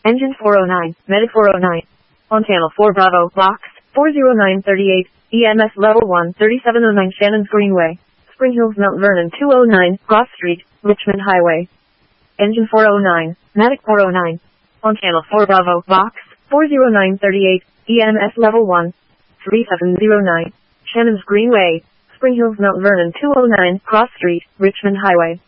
Engine 409, Medic 409. On channel 4 Bravo, box 40938, EMS level 1, 3709 Shannon's Greenway, Spring Hills, Mount Vernon 209, Cross Street, Richmond Highway. Engine 409, Medic 409. On channel 4 Bravo, box 40938, EMS level 1, 3709, Shannon's Greenway, Spring Hills, Mount Vernon 209, Cross Street, Richmond Highway.